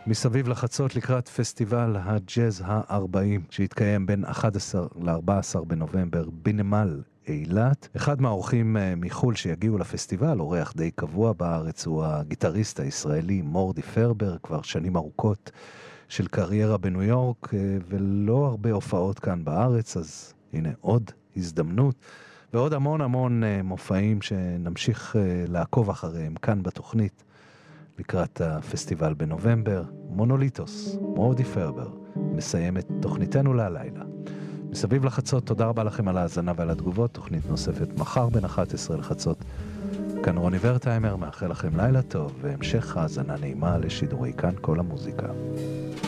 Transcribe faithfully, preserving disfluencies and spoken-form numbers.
מסביב לחצות לקראת פסטיבל הג'אז ה-ארבעים שהתקיים בין אחד עשר ל-ארבעה עשר בנובמבר בנמל אילת. אחד מהאורחים מחול שיגיעו לפסטיבל, אורח די קבוע בארץ, הוא הגיטריסט הישראלי מורדי פרבר, כבר שנים ארוכות של קריירה בניו יורק ולא הרבה הופעות כאן בארץ, אז הנה עוד הזדמנות ועוד המון המון מופעים שנמשיך לעקוב אחריהם כאן בתוכנית לקראת הפסטיבל בנובמבר. מונוליטוס, מורדי פרבר, מסיים את תוכניתנו להלילה. מסביב לחצות, תודה רבה לכם על ההאזנה ועל התגובות. תוכנית נוספת מחר בין אחת עשרה לחצות. כאן רוני ורטהיימר, מאחל לכם לילה טוב והמשך האזנה נעימה לשידורי כאן כל המוזיקה.